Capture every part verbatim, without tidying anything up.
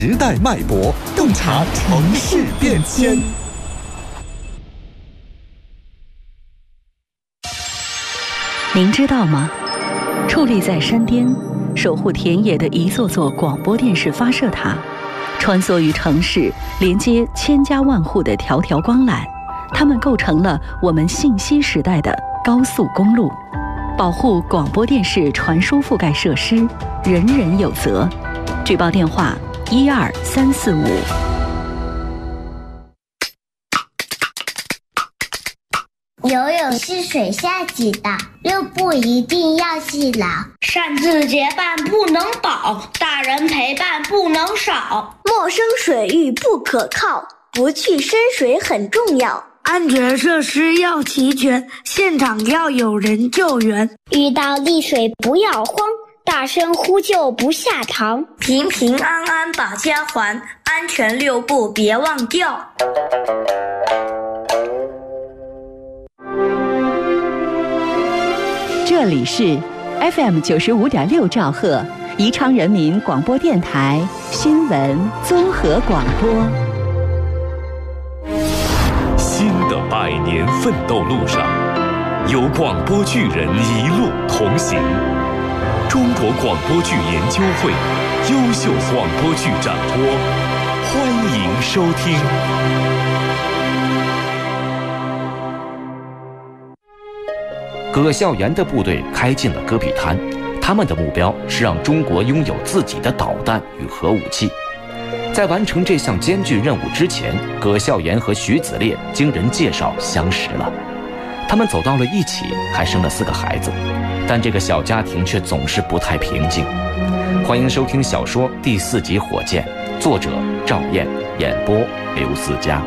时代脉搏，洞察城市变迁。 您知道吗？矗立在山巅，守护田野的一座座广播电视发射塔，穿梭于城市，连接千家万户的条条光缆，它们构成了我们信息时代的高速公路。保护广播电视传输覆盖设施，人人有责。举报电话：一二三四五。 游泳是水下级的，六步一定要记牢。 擅自结伴不能保，大人陪伴不能少。 陌生水域不可靠，不去深水很重要。 安全设施要齐全，现场要有人救援。 遇到溺水不要慌，大声呼救不下堂。 平平安安把家还，安全六步别忘掉。 这里是 F M 九十五点六兆赫，宜昌人民广播电台新闻综合广播。 新的百年奋斗路上，有广播剧人一路同行。中国广播剧研究会优秀广播剧展播，欢迎收听。 葛孝严的部队开进了戈壁滩，他们的目标是让中国拥有自己的导弹与核武器。在完成这项艰巨任务之前，葛孝严和徐子烈经人介绍相识了，他们走到了一起，还生了四个孩子，但这个小家庭却总是不太平静。欢迎收听小说第四集《火箭》，作者赵燕，演播刘思佳。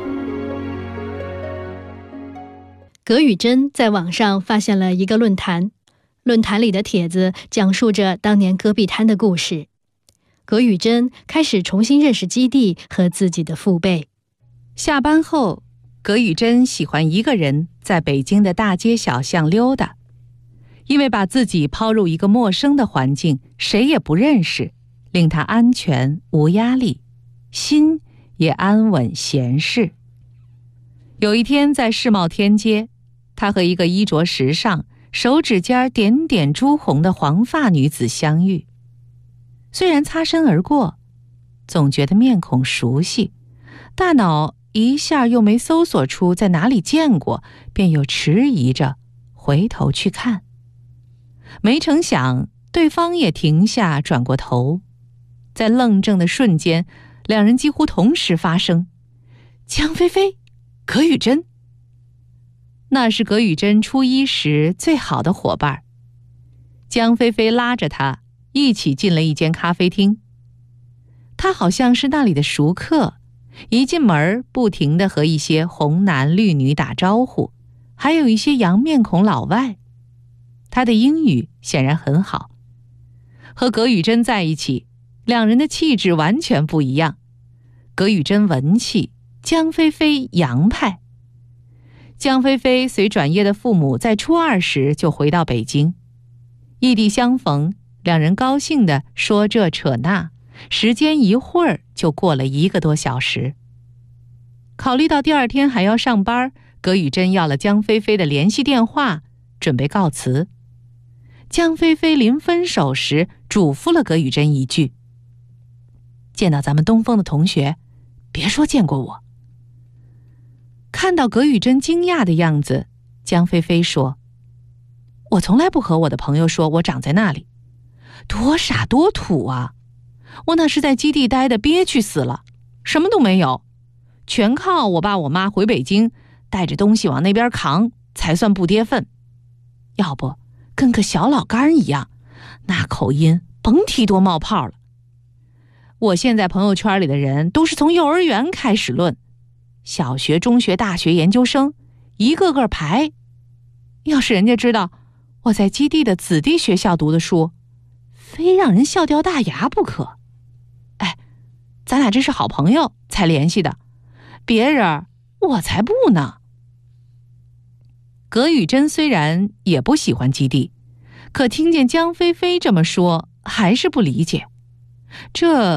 葛宇珍在网上发现了一个论坛，论坛里的帖子讲述着当年戈壁滩的故事。葛宇珍开始重新认识基地和自己的父辈。 下班后，葛宇珍喜欢一个人在北京的大街小巷溜达，因为把自己抛入一个陌生的环境，谁也不认识，令他安全无压力，心也安稳闲适。有一天在世贸天阶，他和一个衣着时尚、手指尖点点朱红的黄发女子相遇。虽然擦身而过，总觉得面孔熟悉，大脑一下又没搜索出在哪里见过，便又迟疑着回头去看。没成想对方也停下，转过头，在愣怔的瞬间，两人几乎同时发声：江菲菲，葛宇珍。那是葛宇珍初一时最好的伙伴。江菲菲拉着他一起进了一间咖啡厅，他好像是那里的熟客，一进门不停地和一些红男绿女打招呼，还有一些洋面孔老外。他的英语显然很好。和葛宇珍在一起，两人的气质完全不一样。葛宇珍文气，江菲菲洋派。江菲菲随转业的父母在初二时就回到北京，异地相逢，两人高兴地说这扯那，时间一会儿就过了一个多小时。考虑到第二天还要上班，葛宇珍要了江菲菲的联系电话，准备告辞。江菲菲临分手时嘱咐了葛宇珍一句：见到咱们东风的同学，别说见过我。看到葛宇珍惊讶的样子，江菲菲说：我从来不和我的朋友说我长在那里，多傻多土啊！我那是在基地待的憋屈死了，什么都没有，全靠我爸我妈回北京带着东西往那边扛才算不跌份，要不跟个小老干一样，那口音甭提多冒泡了。我现在朋友圈里的人都是从幼儿园开始论，小学、中学、大学、研究生，一个个排。要是人家知道我在基地的子弟学校读的书，非让人笑掉大牙不可。哎，咱俩这是好朋友才联系的，别人我才不呢。葛宇珍虽然也不喜欢基地，可听见江菲菲这么说，还是不理解。这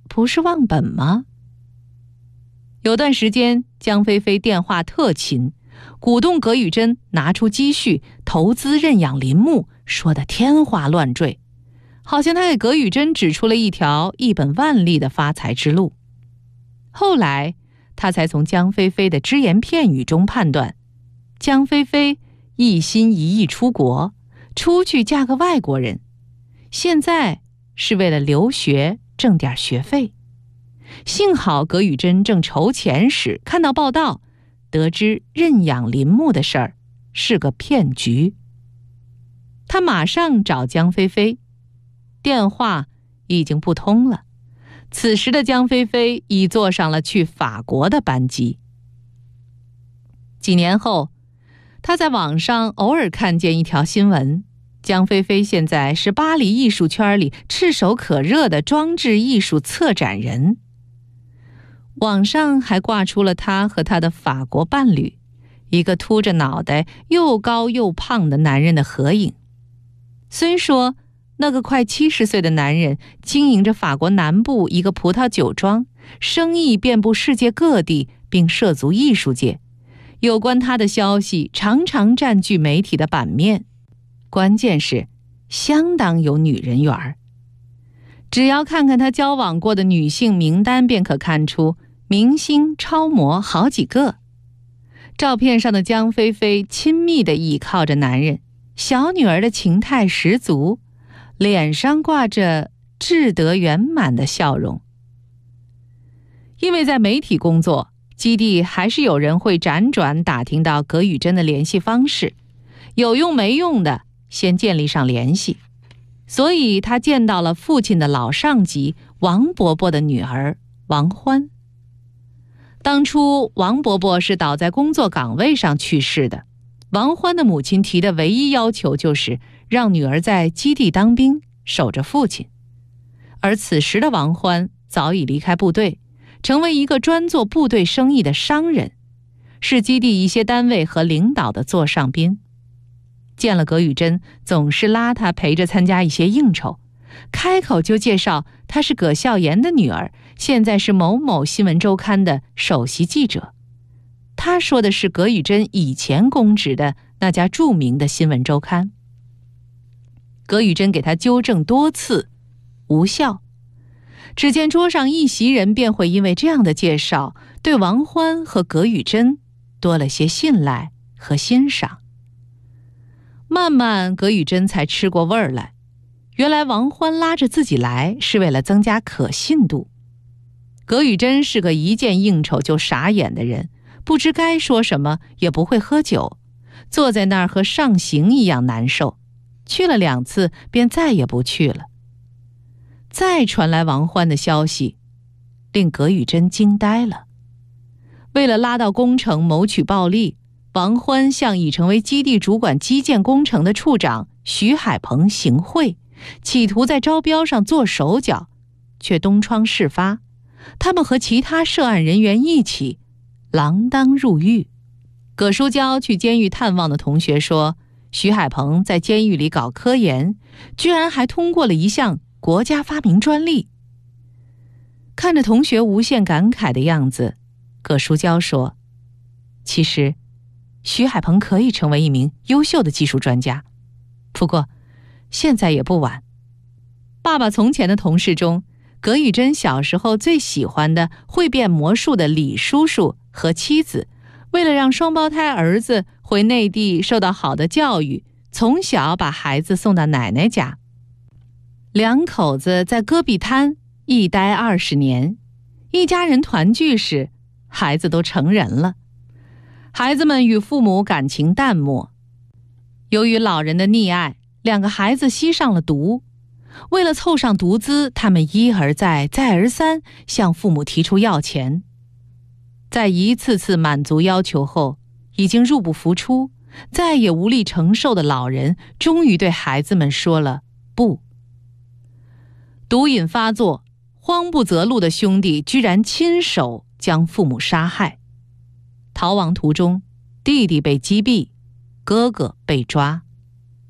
不是忘本吗？有段时间，江菲菲电话特勤，鼓动葛宇珍拿出积蓄投资认养林木，说得天花乱坠，好像他给葛宇珍指出了一条一本万利的发财之路。后来他才从江菲菲的只言片语中判断，江菲菲一心一意出国，出去嫁个外国人，现在是为了留学挣点学费。幸好葛宇珍正筹钱时看到报道，得知认养林木的事儿是个骗局。他马上找江菲菲，电话已经不通了。此时的江菲菲已坐上了去法国的班机。几年后，他在网上偶尔看见一条新闻，江菲菲现在是巴黎艺术圈里炙手可热的装置艺术策展人。网上还挂出了他和他的法国伴侣，一个秃着脑袋又高又胖的男人的合影。虽说那个快七十岁的男人经营着法国南部一个葡萄酒庄，生意遍布世界各地，并涉足艺术界，有关他的消息常常占据媒体的版面，关键是相当有女人缘儿。只要看看他交往过的女性名单，便可看出明星超模好几个。照片上的江菲菲亲密地倚靠着男人，小女儿的情态十足，脸上挂着志得圆满的笑容。因为在媒体工作，基地还是有人会辗转打听到葛宇珍的联系方式，有用没用的先建立上联系，所以他见到了父亲的老上级王伯伯的女儿王欢。当初王伯伯是倒在工作岗位上去世的，王欢的母亲提的唯一要求就是让女儿在基地当兵，守着父亲。而此时的王欢早已离开部队，成为一个专做部队生意的商人，是基地一些单位和领导的座上宾。见了葛宇珍，总是拉他陪着参加一些应酬，开口就介绍她是葛孝严的女儿，现在是某某新闻周刊的首席记者。他说的是葛宇珍以前供职的那家著名的新闻周刊。葛宇珍给他纠正多次，无效。只见桌上一席人便会因为这样的介绍，对王欢和葛宇珍多了些信赖和欣赏。慢慢葛宇珍才吃过味儿来，原来王欢拉着自己来是为了增加可信度。葛宇珍是个一见应酬就傻眼的人，不知该说什么，也不会喝酒，坐在那儿和上刑一样难受，去了两次便再也不去了。再传来王欢的消息，令葛宇珍惊呆了。为了拉到工程谋取暴利，王欢向已成为基地主管基建工程的处长徐海鹏行贿，企图在招标上做手脚，却东窗事发，他们和其他涉案人员一起锒铛入狱。葛书娇去监狱探望的同学说，徐海鹏在监狱里搞科研，居然还通过了一项国家发明专利。看着同学无限感慨的样子，葛书娇说，其实徐海鹏可以成为一名优秀的技术专家，不过现在也不晚。爸爸从前的同事中，葛宇珍小时候最喜欢的会变魔术的李叔叔和妻子，为了让双胞胎儿子回内地受到好的教育，从小把孩子送到奶奶家。两口子在戈壁滩一待二十年，一家人团聚时，孩子都成人了。孩子们与父母感情淡漠，由于老人的溺爱，两个孩子吸上了毒。为了凑上毒资，他们一而再再而三向父母提出要钱。在一次次满足要求后，已经入不敷出，再也无力承受的老人终于对孩子们说了不。毒瘾发作，慌不择路的兄弟居然亲手将父母杀害。逃亡途中，弟弟被击毙，哥哥被抓。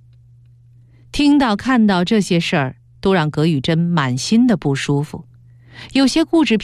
听到看到这些事儿，都让葛宇珍满心的不舒服。 有些固执